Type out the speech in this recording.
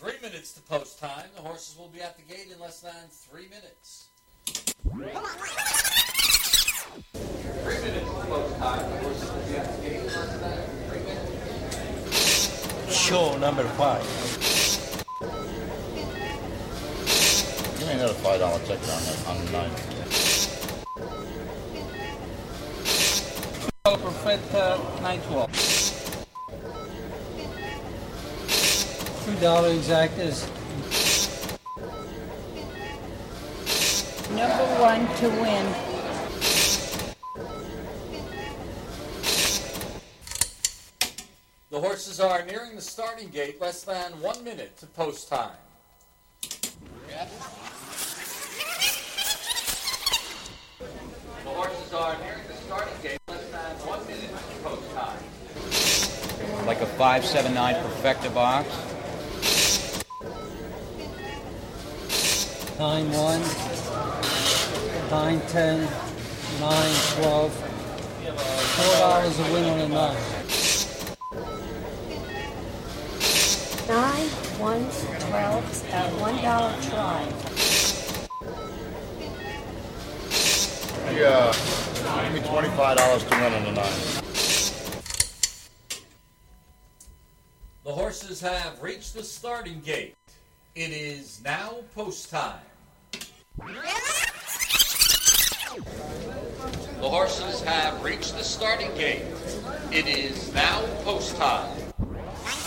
3 minutes to post time. The horses will be at the gate in less than 3 minutes. 3 minutes to post time. The horses will be at the gate in less than 3 minutes. Show number 5. Give me another $5 ticket on the 9. Perfetta 912. $2 exactas. Number 1 to win. The horses are nearing the starting gate, less than 1 minute to post time. The horses are nearing the starting gate, less than 1 minute to post time. Like a 579 Perfecta box. 9-1, 9-10, 9-12. $4 a win on a 9. 9, 1s, 12s, at $1 try. Yeah, give me $25 to win on the 9. The horses have reached the starting gate. It is now post time. The horses have reached the starting gate. It is now post time.